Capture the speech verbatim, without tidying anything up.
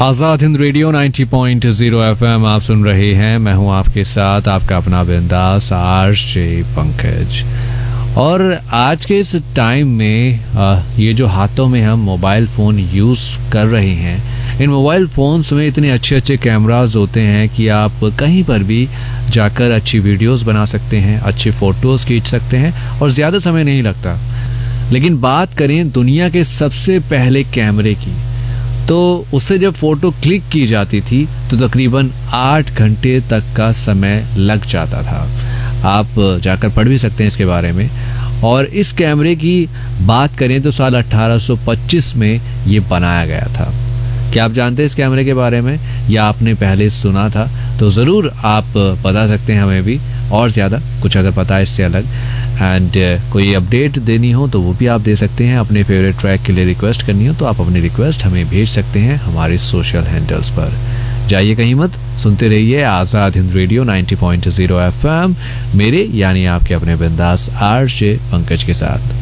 Azad Hind radio नब्बे point zero FM आप सुन रहे हैं। मैं हूं आपके साथ, आपका अपना बिंदास आरजे पंकज। और आज के इस टाइम में आ, ये जो हाथों में हम मोबाइल फ़ोन यूज़ कर रहे हैं, इन मोबाइल फ़ोन्स में इतने अच्छे अच्छे कैमरास होते हैं कि आप कहीं पर भी जाकर अच्छी वीडियोस बना सकते हैं, अच्छी फ़ोटोज़ खींच सकते हैं और ज़्यादा समय नहीं लगता। लेकिन बात करें दुनिया के सबसे पहले कैमरे की, तो उससे जब फ़ोटो क्लिक की जाती थी तो तकरीबन आठ घंटे तक का समय लग जाता था। आप जाकर पढ़ भी सकते हैं इसके बारे में। और इस कैमरे की बात करें तो साल अठारह सौ पच्चीस में ये बनाया गया था। क्या आप जानते हैं इस कैमरे के बारे में, या आपने पहले सुना था? तो ज़रूर आप बता सकते हैं हमें भी, और ज़्यादा कुछ अगर पता है इससे अलग, एंड uh, कोई अपडेट देनी हो तो वो भी आप दे सकते हैं। अपने फेवरेट ट्रैक के लिए रिक्वेस्ट करनी हो तो आप अपनी रिक्वेस्ट हमें भेज सकते हैं हमारे सोशल हैंडल्स पर। जाइए कहीं मत, सुनते रहिए आज़ाद हिंद रेडियो नब्बे पॉइंट ज़ीरो एफएम, मेरे यानी आपके अपने बिंदास आरजे पंकज के साथ।